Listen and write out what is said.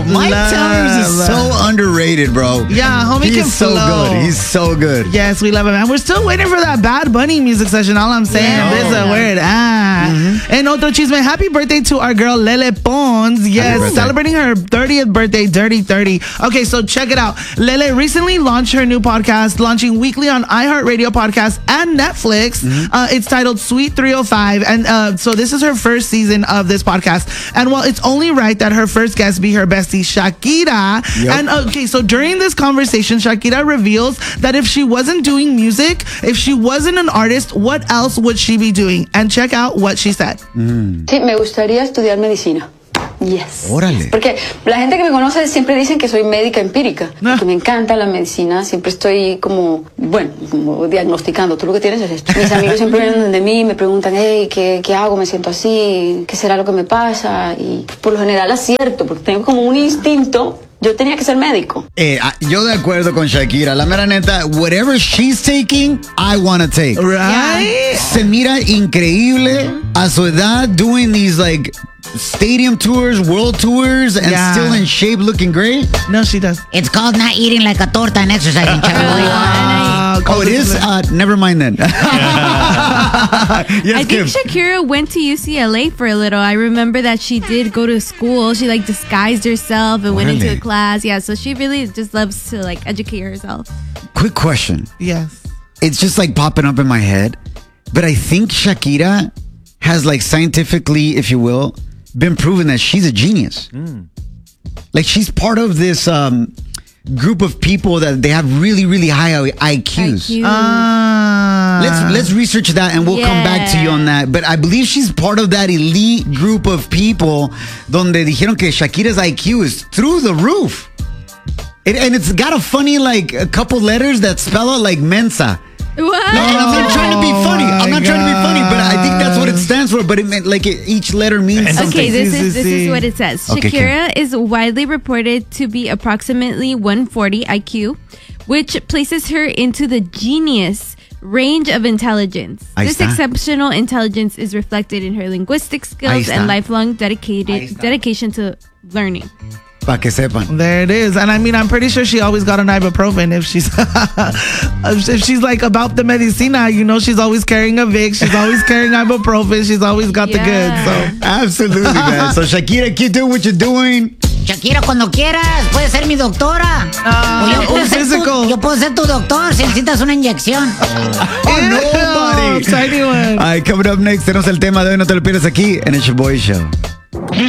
Mike Towers is so underrated, bro. Yeah, homie can He's so flow. good. He's so good. Yes, we love him. And we're still waiting for that Bad Bunny music session. All I'm saying, Bizza, where it at? And otro chisme, happy birthday to our girl Lele Pons. Yes, celebrating her 30th birthday, Dirty 30. Okay, so check it out. Lele recently launched her new podcast, launching weekly on iHeartRadio podcast and Netflix. It's titled Sweet 305. And so this is her first season of this podcast. And while it's only right that her first guest be her bestie, Shakira. Yep. And okay, so during this conversation, Shakira reveals that if she wasn't doing music, if she wasn't an artist, what else would she be doing? And check out what she said. Sí, me gustaría estudiar medicina. Yes. Órale. Porque la gente que me conoce siempre dicen que soy médica empírica, que me encanta la medicina, siempre estoy como diagnosticando, tú lo que tienes es esto. Mis amigos siempre vienen de mí, me preguntan, hey, ¿qué hago? Me siento así, ¿qué será lo que me pasa? Y por lo general acierto, porque tengo como un instinto. Yo tenía que ser médico. Yo de acuerdo con Shakira. La mera neta, whatever she's taking, I want to take. Right? Se mira increíble a su edad doing these like stadium tours, world tours, and still in shape, looking great. No, she does. It's called not eating like a torta and exercising, Oh, it is? Never mind then. Yes, I think Kim. Shakira went to UCLA for a little. I remember that she did go to school. She like disguised herself and went into a class. Yeah, so she really just loves to like educate herself. Quick question. Yes. It's just like popping up in my head, but I think Shakira has like scientifically, if you will, been proven that she's a genius. Like she's part of this group of people that they have really, really high IQs. Let's research that and we'll come back to you on that. But I believe she's part of that elite group of people donde dijeron que Shakira's IQ is through the roof. And it's got a funny, like, a couple letters that spell out like Mensa. What? And I'm not trying to be funny. But I think that's what it stands for. But it meant like each letter means something. Okay, this is what it says. Okay, Shakira is widely reported to be approximately 140 IQ, which places her into the genius range of intelligence. This exceptional intelligence is reflected in her linguistic skills and lifelong dedication to learning. Pa' que sepan. There it is. And I mean, I'm pretty sure she always got an ibuprofen if she's if she's like about the medicina, you know, she's always carrying a Vicks, she's always carrying ibuprofen, she's always got the goods. So Absolutely, man. So Shakira, keep doing what you're doing. Shakira, cuando quieras, puedes ser mi doctora. Yo puedo ser tu doctor si necesitas una inyección. Nobody. Tiny one. All right, coming up next, tenemos el tema de hoy, no te lo pierdas aquí en el Shaboy Show.